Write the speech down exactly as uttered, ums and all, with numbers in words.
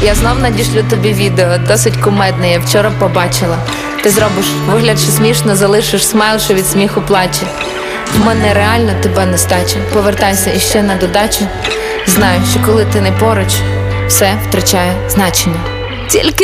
Я знов надішлю тобі відео, досить кумедне, я вчора побачила. Ти зробиш вигляд, що смішно, залишиш смайл, що від сміху плаче. В мене реально тебе нестача. Повертайся іще на додачу. Знаю, що коли ти не поруч, все втрачає значення. Тільки